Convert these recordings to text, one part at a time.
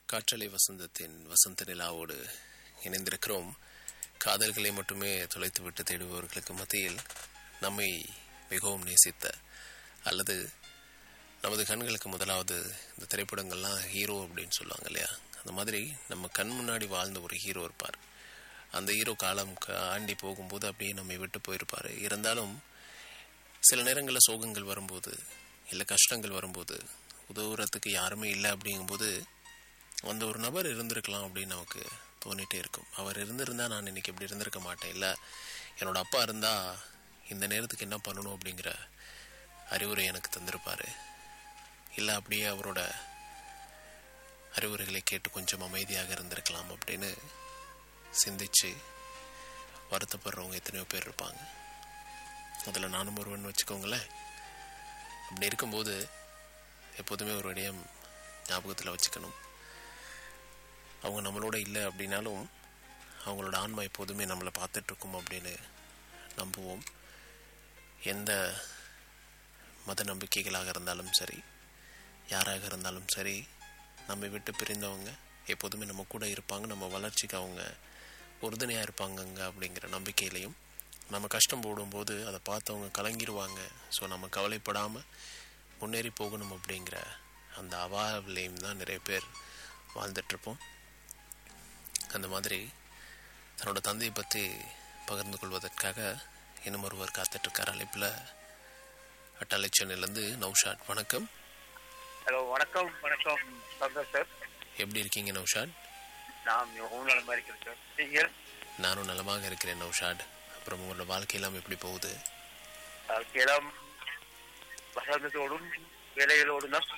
காற்றலை வசந்தத்தின் வசந்த நிலாவோடு இணைந்திருக்கிறோம். காதல்களை மட்டுமே தொலைத்துவிட்டு தேடுபவர்களுக்கு மத்தியில் நம்மை மிகவும் நேசித்த அல்லது நமது கண்களுக்கு முதலாவது இந்த திரைப்படங்கள்லாம் ஹீரோ அப்படின்னு சொல்லுவாங்க இல்லையா, அந்த மாதிரி நம்ம கண் முன்னாடி வாழ்ந்த ஒரு ஹீரோ இருப்பார். அந்த ஹீரோ காலம் ஆண்டி போகும்போது அப்படியே நம்மை விட்டு போயிருப்பார். இருந்தாலும் சில நேரங்களில் சோகங்கள் வரும்போது இல்லை கஷ்டங்கள் வரும்போது உதவுறதுக்கு யாருமே இல்லை அப்படிங்கும்போது அந்த ஒரு நபர் இருந்திருக்கலாம் அப்படின்னு நமக்கு தோணிகிட்டே இருக்கும். அவர் இருந்திருந்தால் நான் இன்றைக்கி இப்படி இருந்திருக்க மாட்டேன், இல்லை என்னோடய அப்பா இருந்தால் இந்த நேரத்துக்கு என்ன பண்ணணும் அப்படிங்கிற அறிவுரை எனக்கு தந்திருப்பார், இல்லை அப்படியே அவரோட அறிவுரைகளை கேட்டு கொஞ்சம் அமைதியாக இருந்திருக்கலாம் அப்படின்னு சிந்திச்சு வருத்தப்படுறவங்க எத்தனையோ பேர் இருப்பாங்க. அதில் நானும் ஒருவன் வச்சுக்கோங்களேன். அப்படி இருக்கும்போது எப்போதுமே ஒரு விடயம் ஞாபகத்தில் வச்சுக்கணும். அவங்க நம்மளோட இல்லை அப்படின்னாலும் அவங்களோட ஆன்மா எப்போதுமே நம்மளை பார்த்துட்ருக்கும் அப்படின்னு நம்புவோம். எந்த மத நம்பிக்கைகளாக இருந்தாலும் சரி, யாராக இருந்தாலும் சரி, நம்மை விட்டு பிரிந்தவங்க எப்போதுமே நம்ம கூட இருப்பாங்க, நம்ம வளர்ச்சிக்கு அவங்க உறுதுணையாக இருப்பாங்கங்க அப்படிங்கிற நம்பிக்கையிலையும் நம்ம கஷ்டம் போடும்போது அதை பார்த்து அவங்க கலங்கிடுவாங்க. ஸோ நம்ம கவலைப்படாமல் முன்னேறி போகணும் அப்படிங்கிற அந்த அவாவிலையும் தான் நிறைய பேர் வாழ்ந்துட்டுருப்போம். அந்த மாதிரி தன்னோட தந்தையை பற்றி பகிர்ந்து கொள்வதற்காக இன்னும் ஒருவர் காத்துட்ருக்கார் அழைப்பில். அட்டாளை சென்னையிலேருந்து நௌஷாட். வணக்கம். ஹலோ, வணக்கம். வணக்கம் சார். எப்படி இருக்கீங்க நௌஷாட்? நான் நலமாக இருக்கிறேன் சார். நீங்கள்? நானும் நலமாக இருக்கிறேன் நௌஷாட். அப்புறம் உங்களோட வாழ்க்கையெல்லாம் எப்படி போகுது? வாழ்க்கையெல்லாம் வசந்தத்தோடும் வேலைகளோடும் தான்.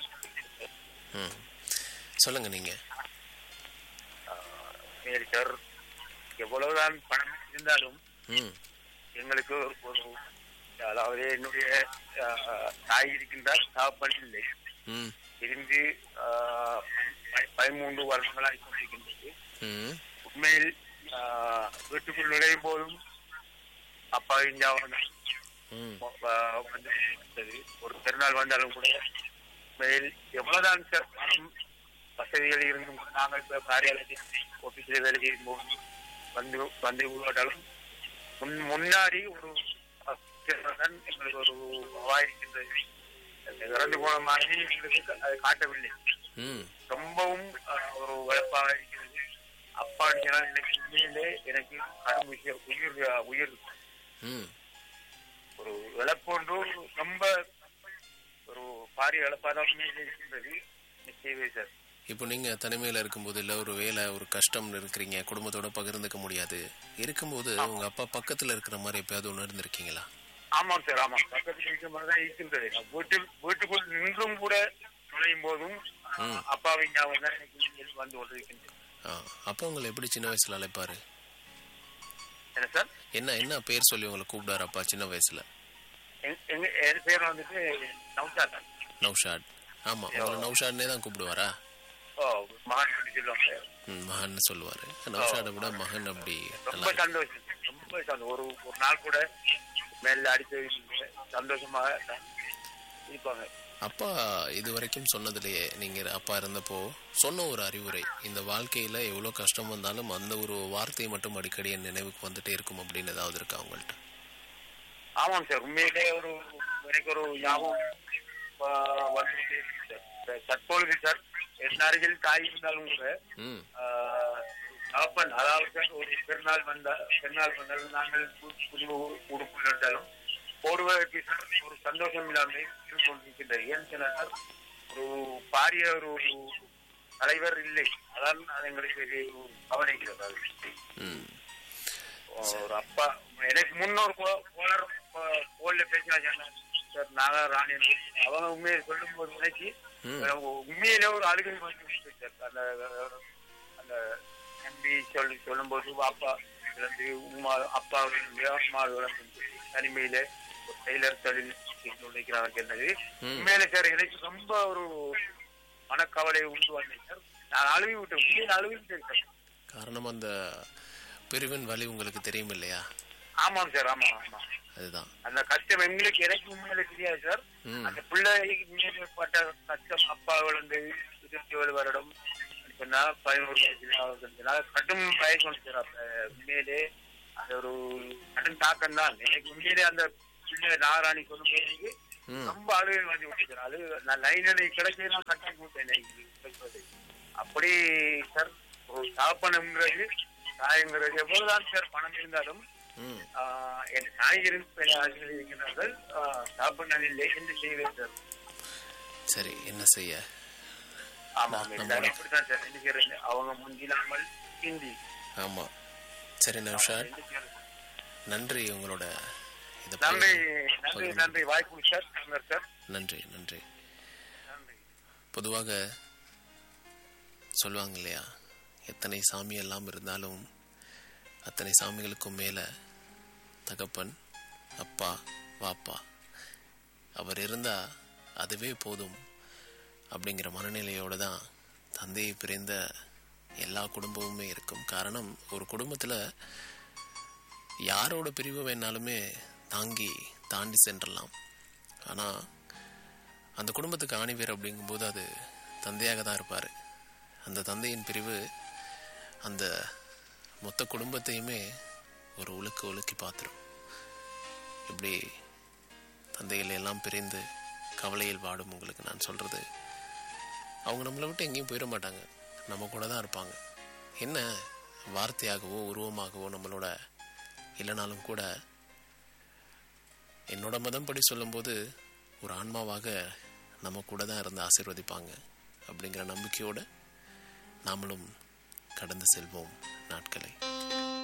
சொல்லுங்க நீங்க. சரி சார், எவ்வளவுதான் பணம் இருந்தாலும் எங்களுக்கு ஒரு, அதாவது என்னுடைய தாய் இருக்கின்றார், தகப்பன் இல்லை. இருந்து 13 வருடங்களாக கொண்டிருக்கின்றது. உண்மையில் வீட்டுக்குள் நுழையும் போதும் அப்பாவின் வந்து ஒரு பெருநாள் வந்தாலும் கூட உண்மையில் எவ்வளவுதான் சார் பணம் வசதிகள் இருந்தும் நாங்கள் இப்போ காரியாலயத்தில் ஆபீஸில் வேலை செய்யும் போது வந்து உருவாட்டாலும் முன்னாடி ஒரு எங்களுக்கு ஒரு அவாயிருக்கின்றது. இறந்து போன மாதிரி எங்களுக்கு அதை காட்டவில்லை. ரொம்பவும் ஒரு வளர்ப்பாக இருக்கிறது. அப்பா எனக்கு உண்மையிலே எனக்கு கடும் விஷயம் உயிர் ஒரு இழப்பொன்று ரொம்ப ஒரு பாரிய இழப்பாதான் இருக்கின்றது. நிச்சயமே சார். இப்போ நீங்கள் தனிமையில் இருக்கும்போது இல்லை ஒரு வேலை ஒரு கஷ்டம் இருக்கிறீங்க, குடும்பத்தோட பகிர்ந்துக்க முடியாது இருக்கும்போது உங்கள் அப்பா பக்கத்தில் இருக்கிற மாதிரி எப்பயாவது உணர்ந்திருக்கீங்களா? ஆமாம் சார், ஆமாம். பக்கத்தில் இருக்கிற மாதிரி தான் இருக்கின்றது. வீட்டுக்குள் நின்றும் கூட நுழையும் போதும் அப்பாவின் ஞாபகம் தான் எனக்கு வந்து கொண்டிருக்கின்றது. அப்பா உங்களை எப்படி சின்ன வயசுல அழைப்பாரு? என்ன சார்? என்ன பேர் சொல்லி உங்களை கூப்பிடாரு அப்பா சின்ன வயசுல? என் பேர் வந்துட்டு நௌஷாட். நௌஷாட். ஆமா, உங்களை நௌஷாட்னே தான் கூப்பிடுவாரா? மகன் சொல்லுவாரு. நௌஷாட விட மகன் அப்படி. ரொம்ப சந்தோஷம், ரொம்ப சந்தோஷம். ஒரு நாள் கூட மேல அடிச்சு சந்தோஷமாக இருப்பாங்க. அப்பா இது வரைக்கும் சொன்னதுலயே நீங்க அப்பா இருந்தப்போ சொன்ன ஒரு அறிவுரை, இந்த வாழ்க்கையில எவ்வளவு கஷ்டம் வந்தாலும் அந்த ஒரு வார்த்தையை மட்டும் அடிக்கடி என் நினைவுக்கு வந்துட்டே இருக்கும் அப்படின்னு ஏதாவது இருக்கா உங்கள்கிட்ட? ஆமாம் சார், உண்மையிலே ஒரு எனக்கு ஒரு ஞாபகம் தற்பொழுது சார் என் அருகில் தாய் இருந்தாலும் கூட தகப்பன், அதாவது ஒரு பெருநாள் வந்தாலும் நாங்கள் புது உடுப்பு இருந்தாலும் போடுவதற்கு ஒரு சந்தோஷம் இல்லாமல் இருந்து கொண்டிருக்கின்றது. ஏன்னு சொன்னால் ஒரு பாரிய ஒரு தலைவர் இல்லை, அதான் எங்களுக்கு கவனிக்கிறது. ஒரு அப்பா எனக்கு முன்னோர் போல பேசினா சார் நாகா ராணி அவங்க உண்மையை சொல்லும் போது நினைச்சு உண்மையிலே ஒரு அழுகை வந்து சார். அந்த நம்பி சொல்லும் போது அப்பா இழந்து அப்பா அம்மா இழந்து தனிமையில டெய்லர் தொழில் நினைக்கிறாங்க என்னது. உண்மையில சார் எனக்கு ரொம்ப ஒரு மனக்கவலை உண்டு வந்தேன் சார். நான் அழுவி விட்டேன், உண்மையில அழுவி விட்டேன் சார். காரணம் அந்த பிரிவின் வலி உங்களுக்கு தெரியும் இல்லையா? ஆமாம் சார், ஆமா ஆமா. அதுதான் அந்த கஷ்டம் எங்களுக்கு எனக்கு உண்மையில தெரியாது சார். அந்த பிள்ளைப்பட்ட கஷ்டம் அப்பா விழுந்து 27 வருடம் சொன்னா 11 வயசுல கடும் வயசு வந்து சார். அப்ப உண்மையிலே அது ஒரு கடும் தாக்கம் தான். எனக்கு உண்மையிலே அந்த பிள்ளை நாகராணி சொல்லும் போது ரொம்ப அழுகை வந்து விட்டுச்சு. அது நான் லைனில் கிடைச்சி நான் கட்டாயம் கூட்டேன். அப்படி சார் ஒரு தாப்பனம்ன்றது தாயங்கிறது எவ்வளவுதான் சார் பணம் இருந்தாலும் என் தாய் இருக்கிறார்கள் தாப்பனில்லை என்று செய்வேன் சார். சரி, என்ன செய்ய? ஆமாம், அப்படித்தான் சார் நினைக்கிறது. அவங்க முந்திலாமல் ஹிந்தி. ஆமா. சரி நௌஷாத், நன்றி உங்களோட நன்றி நன்றி நன்றி வாய்ப்பு சார். சார் நன்றி நன்றி. பொதுவாக சொல்லுவாங்க இல்லையா, எத்தனை சாமி எல்லாம் இருந்தாலும் அத்தனை சாமிகளுக்கும் மேலே தகப்பன், அப்பா, வாப்பா அவர் இருந்தால் அதுவே போதும் அப்படிங்கிற மனநிலையோடு தான் தந்தையை பிரிந்த எல்லா குடும்பமுமே இருக்கும். காரணம், ஒரு குடும்பத்தில் யாரோட பிரிவு வேணாலுமே தாண்டி சென்றலாம். ஆனால் அந்த குடும்பத்துக்கு ஆணிவேர் அப்படிங்கும்போது அது தந்தையாக தான் இருப்பார். அந்த தந்தையின் பிரிவு அந்த மொத்த குடும்பத்தையுமே ஒரு உலுக்கி பார்த்துரும். இப்படி தந்தைகள் எல்லாம் பிரிந்து கவலையில் வாடும் உங்களுக்கு நான் சொல்கிறது, அவங்க நம்மளை விட்டு எங்கேயும் போயிட மாட்டாங்க, நம்ம கூட தான் இருப்பாங்க. என்ன வார்த்தையாகவோ உருவமாகவோ நம்மளோட இல்லைனாலும் கூட, என்னோட மதம் படி சொல்லும்போது ஒரு ஆன்மாவாக நம்ம கூட தான் இருந்து ஆசீர்வதிப்பாங்க அப்படிங்கிற நம்பிக்கையோடு நாமளும் கடந்து செல்வோம் நாட்களை.